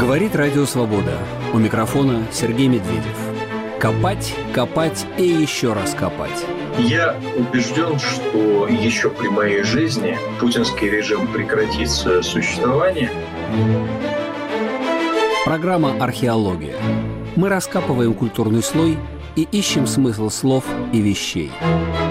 Говорит Радио Свобода. У микрофона Сергей Медведев. Копать, копать и еще раз копать. Я убежден, что еще при моей жизни путинский режим прекратит свое существование. Программа «Археология». Мы раскапываем культурный слой и ищем смысл слов и вещей.